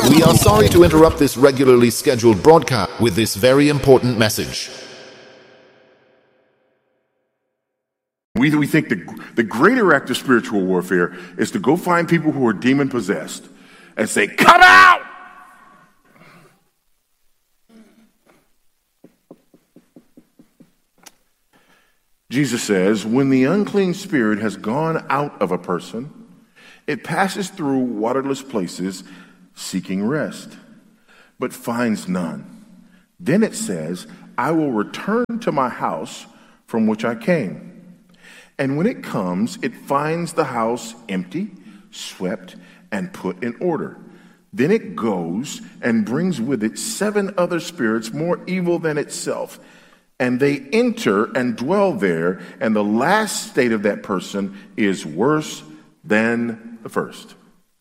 We are sorry to interrupt this regularly scheduled broadcast with this very important message. We think the greater act of spiritual warfare is to go find people who are demon-possessed and say, "Come out!" Jesus says, when the unclean spirit has gone out of a person, it passes through waterless places seeking rest, but finds none. Then it says, I will return to my house from which I came. And when it comes, it finds the house empty, swept, and put in order. Then it goes and brings with it 7 other spirits more evil than itself. And they enter and dwell there, and the last state of that person is worse than the first.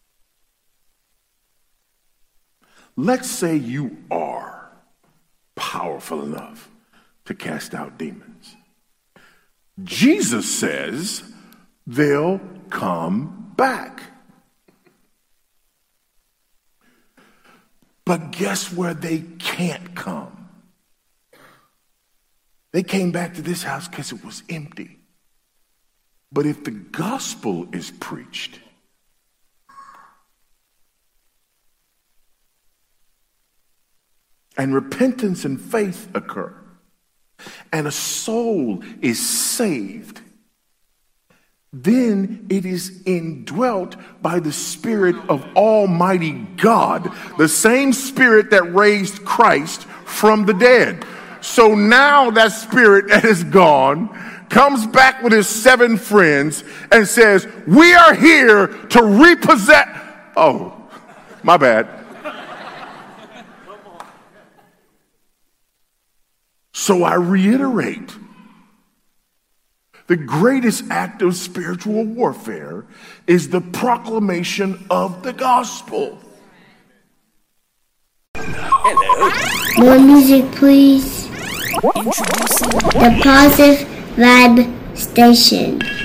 Let's say you are powerful enough to cast out demons. Jesus says they'll come back. But guess where they can't come? They came back to this house because it was empty. But if the gospel is preached, and repentance and faith occur, and a soul is saved, then it is indwelt by the Spirit of Almighty God, the same Spirit that raised Christ from the dead. So now that spirit that is gone comes back with his 7 friends and says, we are here to repossess. Oh, my bad. So I reiterate, the greatest act of spiritual warfare is the proclamation of the gospel. Hello. More music, please. Introducing the Positive Vibe Station.